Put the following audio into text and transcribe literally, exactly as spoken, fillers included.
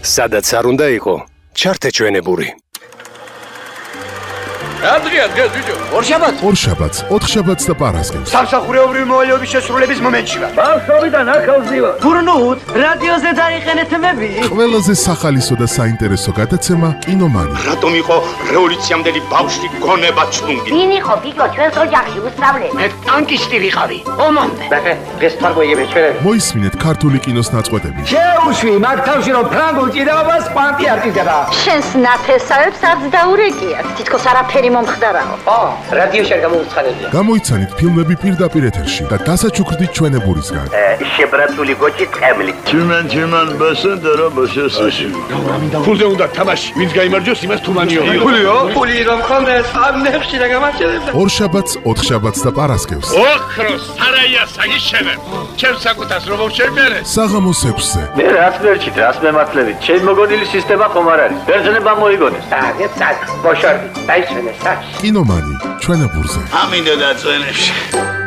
სადაც არ უნდა იყო, ჩართე ჩვენებური. Adria, დღეს ბიჭო. ორშაბათს. ორშაბათს, ოთხშაბათს და პარასკევს. სამსახურეობრივი მოვალეობის შესრულების მომენტში ვარ. ბავშვობიდან ახალზივა. გურნუთ, რადიოზე დაიყენეთ მები. ყველაზე სახალისო და საინტერესო გადაცემა კინომანი. რატომ იყო რევოლუციამდელი ბავშვი გონება ჩუნგი? ვინ იყო ბიჭო ჩვენს ოჯახში უსწავლე? მე ტანკისტი ვიყავი. ომამდე. ბახე, დღეს თარგოიები ჩვენები. მოისმინეთ ქართული კინოს ნაწყვეტები. შეუშვი მათ თავში რომ ფრანგულ ჭიდაობას პანტი არ ჭიდება. შენს ნათესავებს არც დაურეკიათ. თითქოს არაფერი მომხდარაო. ო, რადიოში არ გამოუცხადებია. გამოიცანით ფილმები პირდაპირ ეთერში და დასაჩუქრდით ჩვენებურისგან. შებრაცული გოჭი ტყემლი. Чиман, чиман, басендера, басესაში. ფულზე უნდა თამაში. ვინც გაიმარჯვოს, იმას თუმანიო. ფულიო? ფული რომ ხონდეს, ამ ნებში და გამარჯვებდა. ორშაბათს, ოთხშაბათს და პარასკევს. ოქროს სარაია საგიშენე. ჩემს საკუთას რომ შევმერე. საღამოს ექვსზე. მე რას მერჩით, რას მემართლებით? ჩემი მოგონილი სისტემა ხომ არ არის. ბერძნებმა მოიგონეს. აგეთ სად, ბოშორდი, დაიშვენეს სად. კინომანი ჩვენებურზე. ამინდა დაწვენებში.